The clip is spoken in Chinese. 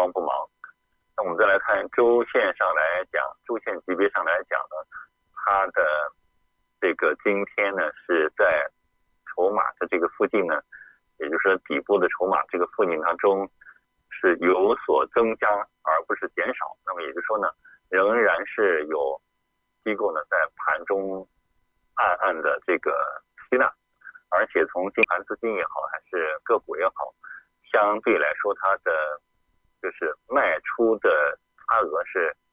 帮不忙。那我们再来看周线上来讲，周线级别上来讲呢，它的这个今天呢是在筹码的这个附近呢，也就是说底部的筹码这个附近当中是有所增加，而不是减少。那么也就是说呢，仍然是有机构呢在盘中暗暗的这个吸纳，而且从净盘资金也好，还是个股也好，相对来说它的就是卖出的差额是